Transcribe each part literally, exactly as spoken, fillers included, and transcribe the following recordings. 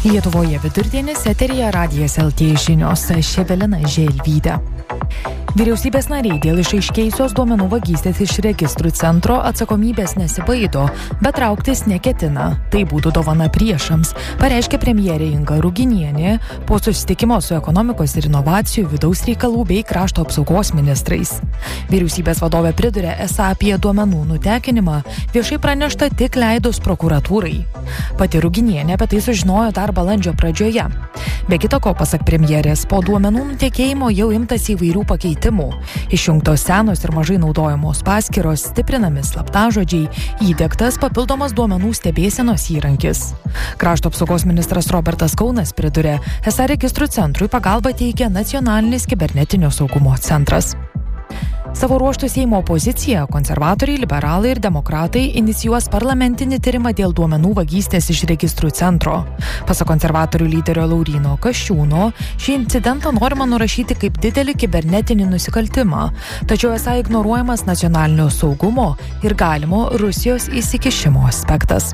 Lietuvoje vidurdienis, eteryje Radijas L T žinios, aš Evelina Želvytė. Vyriausybės nariai dėl išaiškėjusios duomenų vagystės iš registrų centro atsakomybės nesibaido, bet trauktis neketina. Tai būtų dovana priešams, pareiškė premjerė Inga Ruginienė po susitikimo su ekonomikos ir inovacijų, vidaus reikalų bei krašto apsaugos ministrais. Vyriausybės vadovė priduria, esą apie duomenų nutekinimą viešai pranešta tik leidus prokuratūrai. Pati Ruginienė apie tai sužinojo dar balandžio pradžioje. Be kita ko, pasak premjerės, po duomenų nutekėjimo jau imtas įvairių pakeitimų. Išjungtos senos ir mažai naudojamos paskyros, stiprinami slaptažodžiai, įdiegtas papildomas duomenų stebėsenos įrankis. Krašto apsaugos ministras Robertas Kaunas priduria, esą registrų centrui pagalbą teikia Nacionalinis kibernetinio saugumo centras. Savo ruožtų Seimo opozicija, konservatoriai, liberalai ir demokratai inicijuos parlamentinį tyrimą dėl duomenų vagystės iš registrų centro. Pasak konservatorių lyderio Lauryno Kasčiūno, šį incidentą norima nurašyti kaip didelį kibernetinį nusikaltimą, tačiau esą ignoruojamas nacionalinio saugumo ir galimo Rusijos įsikišimo aspektas.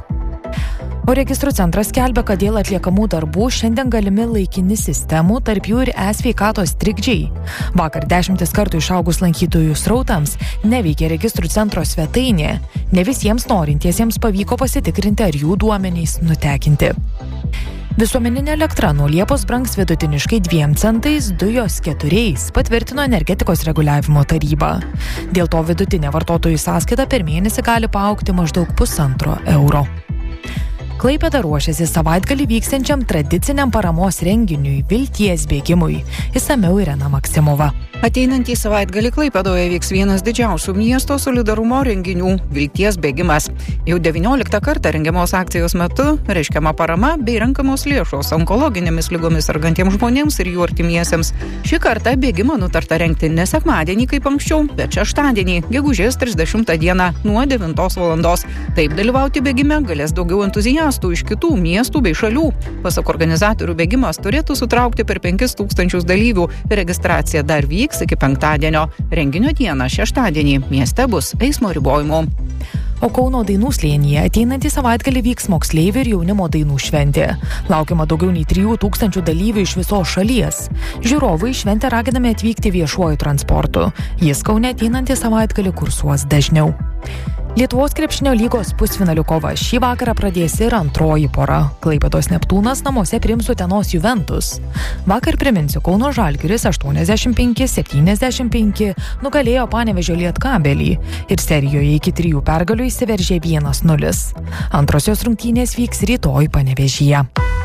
O registrų centras skelbia, kad dėl atliekamų darbų šiandien galimi laikini sistemų, tarp jų ir e-sveikatos trikdžiai. Vakar dešimtis kartų išaugus lankytojų srautams neveikė registrų centro svetainė. Ne visiems norintiesiems pavyko pasitikrinti, ar jų duomenys nutekinti. Visuomeninė elektra nuo Liepos brangs vidutiniškai dviem centais, dujos keturiais, patvirtino energetikos reguliavimo taryba. Dėl to vidutinė vartotojų sąskaita per mėnesį gali paaugti maždaug pusantro euro. Klaipėda ruošiasi savaitgalį vyksiančiam tradiciniam paramos renginiui Vilties bėgimui. Išsamiau Irena Maksimova. Ateinantį savaitgalį Klaipėdoje vyks vienas didžiausių miesto solidarumo renginių – Vilties bėgimas. Jau devynioliktą kartą rengiamos akcijos metu reiškiama parama bei renkamos lėšos onkologinėmis ligomis sergantiems žmonėms ir jų artimiesiems. Šį kartą bėgimą nutarta rengti ne sekmadienį kaip anksčiau, bet šeštadienį, gegužės trisdešimtą dieną nuo devintos valandos. Taip dalyvauti bėgime galės daugiau entuziastų iš kitų miestų bei šalių. Pasak organizatorių, bėgimas turėtų sutraukti per penkis tūkstančius dalyvių. Registracija dar vyks iki penktadienio. Renginio dieną šeštadienį mieste bus eismo ribojimų. O Kauno dainų slėnyje ateinantį savaitgalį vyks moksleivių ir jaunimo dainų šventė. Laukiama daugiau nei trijų tūkstančių dalyvių iš visos šalies. Žiūrovai šventę raginami atvykti viešuoju transportu. Jis Kaune ateinantį savaitgalį kursuos dažniau. Lietuvos krepšinio lygos pusfinalių kova šį vakarą pradės ir antroji pora. Klaipėdos Neptūnas namuose priims Utenos Juventus. Vakar priminsiu, Kauno Žalgiris aštuoniasdešimt penki septyniasdešimt penki nugalėjo Panevėžio Lietkabelį ir serijoje iki trijų pergalių įsiveržė vienas nulis. Antrosios rungtynės vyks rytoj Panevėžyje.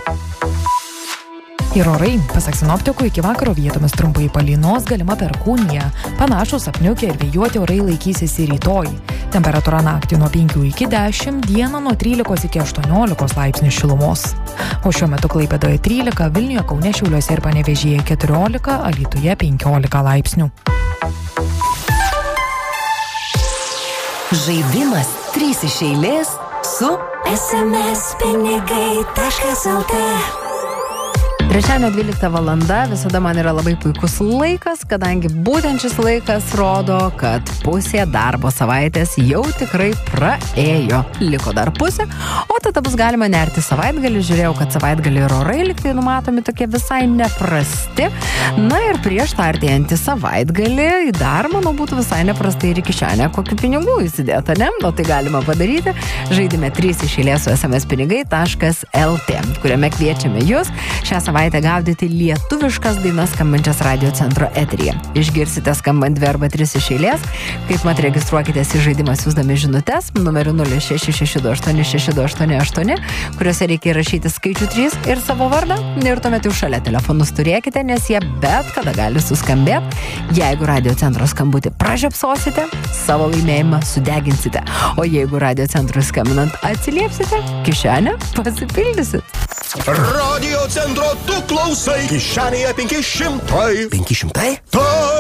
Ir orai, pasak sinoptikų, iki vakaro vietomis trumpai palynos, galima perkūnija. Panašus apniukę ir vėjuoti orai laikysis ir rytoj. Temperatūra naktį nuo penkių iki dešimt, dieną nuo trylikos iki aštuoniolikos laipsnių šilumos. O šiuo metu Klaipėdoje trylika, Vilniuje, Kaune, Šiauliuose ir Panevėžyje keturiolika, Alytuje penkiolika laipsnių. Žaidimas trys iš eilės su es em es pinigai taškas el tė. Trečiadienio dvylikta valanda visada man yra labai puikus laikas, kadangi būtent šis laikas rodo, kad pusė darbo savaitės jau tikrai praėjo. Liko dar pusė, o tada bus galima nerti savaitgalį. Žiūrėjau, kad savaitgalį ir orai liktai numatomi tokie visai neprasti. Na ir prieš tą artėjantį savaitgalį dar, manau, būtų visai neprastai ir į kišenę kokių pinigų įsidėta, ne? O tai galima padaryti žaidime trys iš eilės su es em es pinigai taškas el tė, kuriame kviečiame jūs šią savaitę gaudyti lietuviškas dainas skambančias radio centro eteryje. Išgirsite skambant dvi arba tris iš eilės. Kaip mat, registruokitės į žaidimą siųsdami žinutes numeriu nulis šeši šeši du aštuoni šeši du aštuoni aštuoni, kuriuose reikia įrašyti skaičių trys ir savo vardą. Ir tuomet jau šalia telefonus turėkite, nes jie bet kada gali suskambėti. Jeigu radio centro skambutį pražiopsosite, savo laimėjimą sudeginsite. O jeigu radio centrui skambinant atsiliepsite, kišenę pasipildysit. Radio centro tu klausai, kišenėje penki šimtai. penki šimtai? Tai